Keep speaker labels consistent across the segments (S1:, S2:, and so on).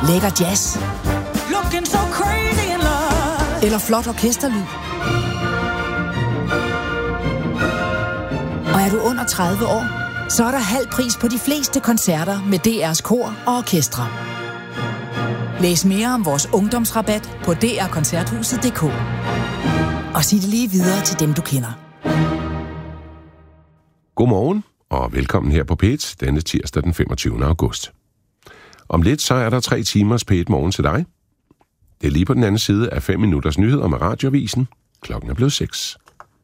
S1: Lækker jazz.
S2: So crazy in love.
S1: Eller flot orkesterlyd. Og er du under 30 år, så er der halv pris på de fleste koncerter med DR's kor og orkestre. Læs mere om vores ungdomsrabat på drkoncerthuset.dk. Og sig det lige videre til dem, du kender.
S3: Godmorgen og velkommen her på P1 denne tirsdag den 25. august. Om lidt så er der 3 timers P1 morgen til dig. Det er lige på den anden side af 5 minutters nyheder med Radioavisen. Klokken er blevet 6.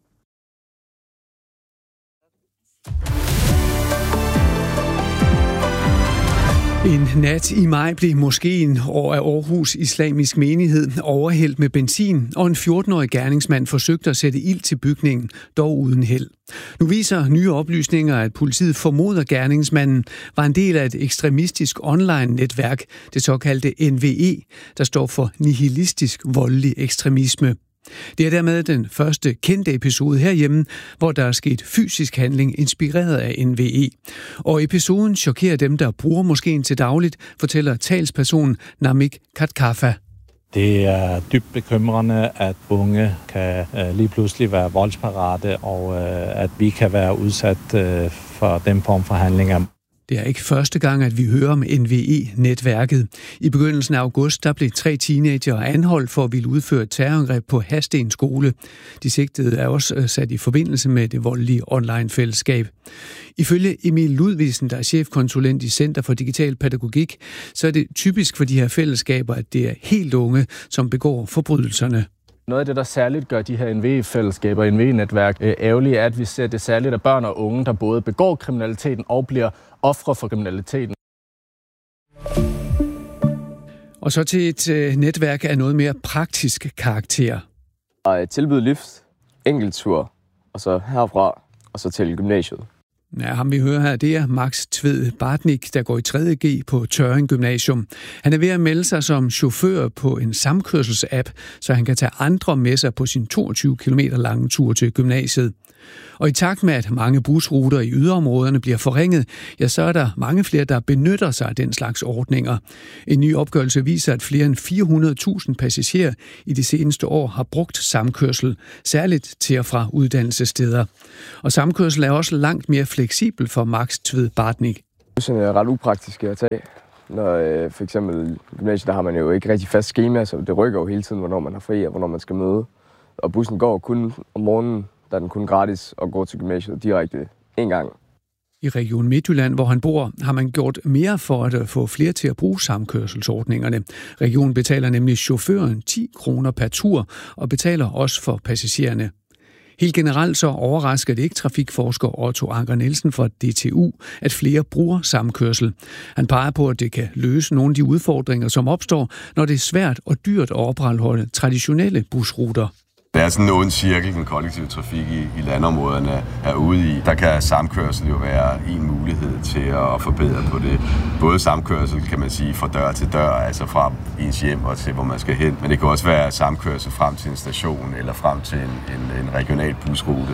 S4: En nat i maj blev moskeen af Aarhus Islamisk Menighed overhældt med benzin, og en 14-årig gerningsmand forsøgte at sætte ild til bygningen, dog uden held. Nu viser nye oplysninger, at politiet formoder, at gerningsmanden var en del af et ekstremistisk online-netværk, det såkaldte NVE, der står for nihilistisk voldelig ekstremisme. Det er dermed den første kendte episode herhjemme, hvor der er sket fysisk handling inspireret af NVE. Og episoden chokerer dem, der bruger moskeen til dagligt, fortæller talsperson Namik Katkafa.
S5: Det er dybt bekymrende, at unge kan lige pludselig være voldsparate, og at vi kan være udsat for den form for handlinger.
S4: Det er ikke første gang, at vi hører om NVE-netværket. I begyndelsen af august der blev 3 teenagere anholdt for at ville udføre et terrorangreb på Hadsten skole. De sigtede er også sat i forbindelse med det voldelige online-fællesskab. Ifølge Emil Ludvigsen, der er chefkonsulent i Center for Digital Pædagogik, så er det typisk for de her fællesskaber, at det er helt unge, som begår forbrydelserne.
S6: Noget af det, der særligt gør de her NVE-fællesskaber, NVE-netværk ærgerlige, er, at vi ser det særligt af børn og unge, der både begår kriminaliteten og bliver ofre for kriminaliteten.
S4: Og så til et netværk af noget mere praktisk karakter.
S7: Og tilbyde lift, enkelttur, og så herfra, og så til gymnasiet.
S4: Ja, ham vi hører her, det er Max Tved Bartnik, der går i 3.G på Tørring Gymnasium. Han er ved at melde sig som chauffør på en samkørselsapp, så han kan tage andre med sig på sin 22 km lange tur til gymnasiet. Og i takt med, at mange busruter i yderområderne bliver forringet, ja, så er der mange flere, der benytter sig af den slags ordninger. En ny opgørelse viser, at flere end 400.000 passagerer i de seneste år har brugt samkørsel, særligt til og fra uddannelsessteder. Og samkørsel er også langt mere fleksibel for Max Tved Bartnik.
S7: Det er ret upraktisk at tage. Når for eksempel i gymnasiet, der har man jo ikke rigtig fast schema, så det rykker jo hele tiden, hvornår man har fri og hvornår man skal møde. Og bussen går kun om morgenen, der er den kun gratis at gå til gymnasiet direkte en gang.
S4: I Region Midtjylland, hvor han bor, har man gjort mere for at få flere til at bruge samkørselsordningerne. Regionen betaler nemlig chaufføren 10 kroner per tur og betaler også for passagererne. Helt generelt så overrasker det ikke trafikforsker Otto Anker Nielsen fra DTU, at flere bruger samkørsel. Han peger på, at det kan løse nogle af de udfordringer, som opstår, når det er svært og dyrt at opretholde traditionelle busruter.
S8: Det er sådan en ond cirkel, den kollektive trafik i landområderne er ude i. Der kan samkørsel jo være en mulighed til at forbedre på det. Både samkørsel, kan man sige, fra dør til dør, altså fra ens hjem og til, hvor man skal hen. Men det kan også være samkørsel frem til en station eller frem til en regional busrute.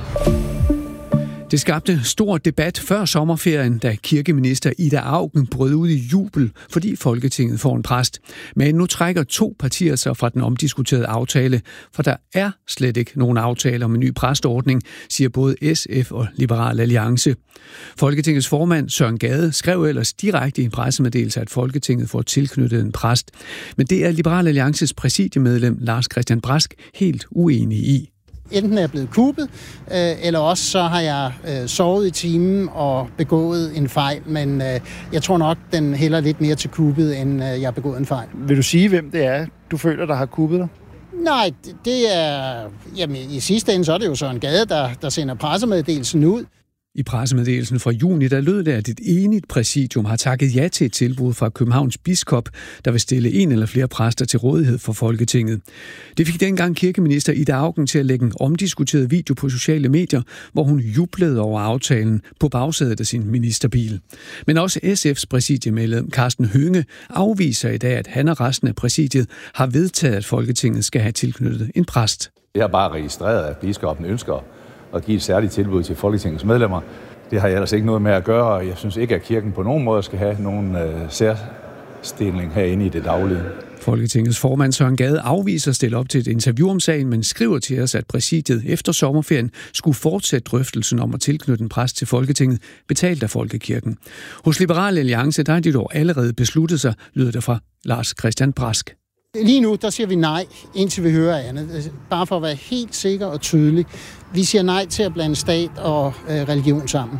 S4: Det skabte stor debat før sommerferien, da kirkeminister Ida Auken brød ud i jubel, fordi Folketinget får en præst. Men nu trækker 2 partier sig fra den omdiskuterede aftale, for der er slet ikke nogen aftale om en ny præstordning, siger både SF og Liberal Alliance. Folketingets formand Søren Gade skrev ellers direkte i en pressemeddelelse, at Folketinget får tilknyttet en præst. Men det er Liberal Alliances præsidiemedlem Lars Christian Brask helt uenig i.
S9: Enten er jeg blevet kuppet, eller også så har jeg sovet i timen og begået en fejl, men jeg tror nok, den hælder lidt mere til kuppet, end jeg har begået en fejl.
S10: Vil du sige, hvem det er, du føler, der har kuppet dig?
S9: Nej, det er... Jamen, i sidste ende, så er det jo Søren Gade, der sender pressemeddelelsen ud.
S4: I pressemeddelelsen fra juni, der lød det, at et enigt præsidium har takket ja til et tilbud fra Københavns biskop, der vil stille en eller flere præster til rådighed for Folketinget. Det fik dengang kirkeminister Ida Auken til at lægge en omdiskuteret video på sociale medier, hvor hun jublede over aftalen på bagsædet af sin ministerbil. Men også SF's præsidiemedlem Karsten Hønge afviser i dag, at han og resten af præsidiet har vedtaget, at Folketinget skal have tilknyttet en præst.
S11: Jeg har bare registreret, at biskoppen ønsker at give et særligt tilbud til Folketingets medlemmer. Det har jeg ellers ikke noget med at gøre, og jeg synes ikke, at kirken på nogen måde skal have nogen stilling herinde i det daglige.
S4: Folketingets formand Søren Gade afviser at stille op til et interview om sagen, men skriver til os, at præsidiet efter sommerferien skulle fortsætte drøftelsen om at tilknytte en præst til Folketinget, betalt af Folkekirken. Hos Liberal Alliance, der har de dog allerede besluttet sig, lyder det fra Lars Christian Brask.
S9: Lige nu, der siger vi nej, indtil vi hører andet. Bare for at være helt sikker og tydelig. Vi siger nej til at blande stat og religion sammen.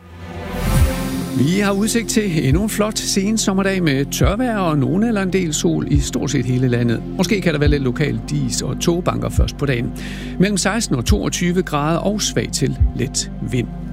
S4: Vi har udsigt til endnu en flot sensommerdag med tørvejr og nogen eller en del sol i stort set hele landet. Måske kan der være lidt lokal dis og togbanker først på dagen. Mellem 16 og 22 grader og svag til let vind.